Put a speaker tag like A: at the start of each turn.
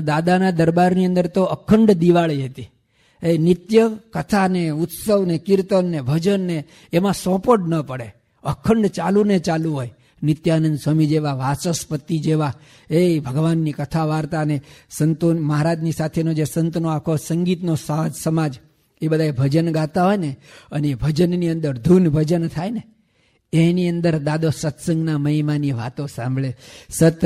A: દાદાના દરબારની અંદર તો અખંડ દિવાળી હતી. એ નિત્ય કથા ને ઉત્સવ ને કીર્તન ને ભજન ને એમાં સોંપો જ ન પડે, અખંડ ચાલુ ને ચાલુ હોય. નિત્યાનંદ સ્વામી જેવા, વાચસ્પતિ જેવા એ ભગવાનની કથા વાર્તા ને સંતો મહારાજની સાથેનો જે સંતનો આખો સંગીતનો સમાજ એ બધા ભજન ગાતા હોય ને, અને ભજનની અંદર ધૂન ભજન થાય ને, એની અંદર દાદો સત્સંગના મહિમાની વાતો સાંભળે. સત